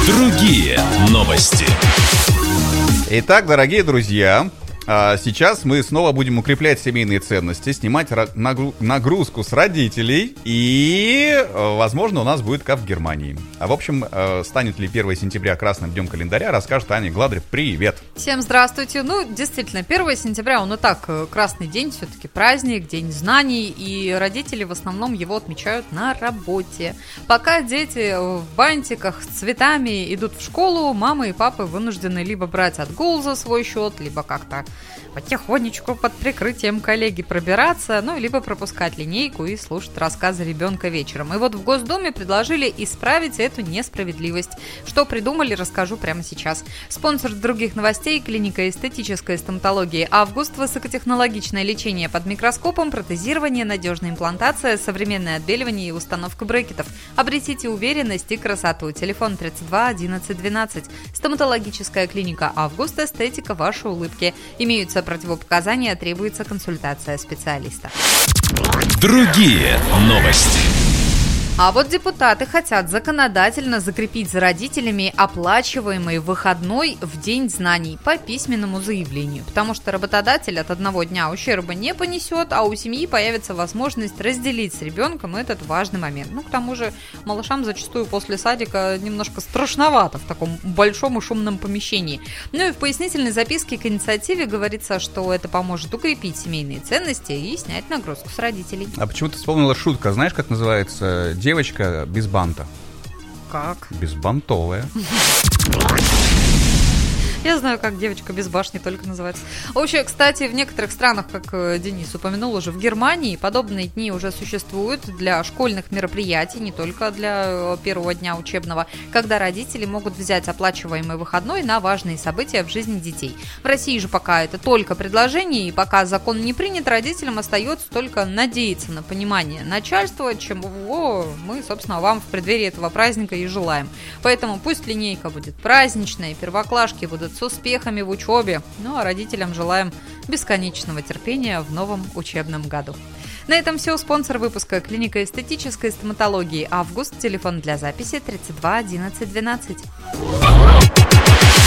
Другие новости. Итак, дорогие друзья, сейчас мы снова будем укреплять семейные ценности, снимать нагрузку с родителей, и, возможно, у нас будет как в Германии. В общем, станет ли 1 сентября красным днем календаря, расскажет Аня Гладрев. Привет! Всем здравствуйте. Действительно, 1 сентября, он и так красный день, все-таки праздник, день знаний, и родители в основном его отмечают на работе. Пока дети в бантиках с цветами идут в школу, мамы и папы вынуждены либо брать отгул за свой счет, либо как-то потихонечку под прикрытием коллеги пробираться, либо пропускать линейку и слушать рассказы ребенка вечером. И вот в Госдуме предложили исправить эту несправедливость. Что придумали, расскажу прямо сейчас. Спонсор других новостей — клиника эстетической стоматологии «Август», высокотехнологичное лечение под микроскопом, протезирование, надежная имплантация, современное отбеливание и установка брекетов. Обретите уверенность и красоту. Телефон 32 11 12. Стоматологическая клиника «Август», эстетика вашей улыбки. Имеются противопоказания, требуется консультация специалиста. Другие новости. А вот депутаты хотят законодательно закрепить за родителями оплачиваемый выходной в День знаний по письменному заявлению, потому что работодатель от одного дня ущерба не понесет, а у семьи появится возможность разделить с ребенком этот важный момент. К тому же малышам зачастую после садика немножко страшновато в таком большом и шумном помещении. И в пояснительной записке к инициативе говорится, что это поможет укрепить семейные ценности и снять нагрузку с родителей. А почему ты вспомнила шутка? Знаешь, как называется девочка без банта? Как? Безбантовая. Я знаю, как девочка без башни только называется. Вообще, кстати, в некоторых странах, как Денис упомянул уже, в Германии подобные дни уже существуют для школьных мероприятий, не только для первого дня учебного, когда родители могут взять оплачиваемый выходной на важные события в жизни детей. В России же пока это только предложение, и пока закон не принят, родителям остается только надеяться на понимание начальства, чего мы, собственно, вам в преддверии этого праздника и желаем. Поэтому пусть линейка будет праздничная, первоклашки будут с успехами в учебе. А родителям желаем бесконечного терпения в новом учебном году. На этом все. Спонсор выпуска — клиника эстетической стоматологии «Август». Телефон для записи 32 11 12.